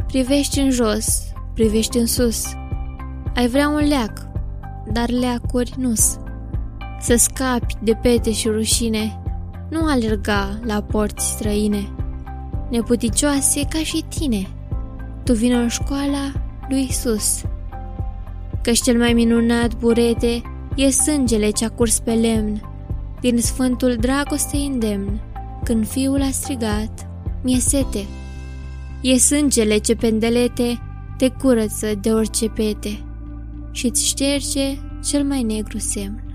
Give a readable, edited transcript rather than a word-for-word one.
Privești în jos, privești în sus. Ai vrea un leac, dar leacuri nu-s. Să scapi de pete și rușine, nu alerga la porți străine. Neputicioase ca și tine, tu vino în școala lui Isus. Căci cel mai minunat burete e sângele ce-a curs pe lemn, din sfântul dragostei îndemn, când fiul a strigat, mi-e sete. E sângele ce pendelete te curăță de orice pete și-ți șterge cel mai negru semn.